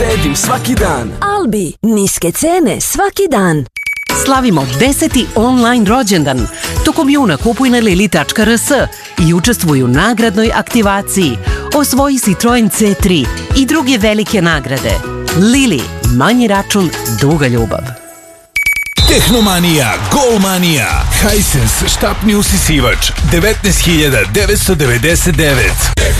štedim svaki dan. Albi, niske cene svaki dan. Slavimo 10. online rođendan. Tokom juna kupuj na lili.rs i učestvuj u nagradnoj aktivaciji. Osvoji Citroen C3 i druge velike nagrade. Lili, manji račun, duga ljubav. Tehnomanija, Golmanija, Hisense štapni usisivač, 19.999.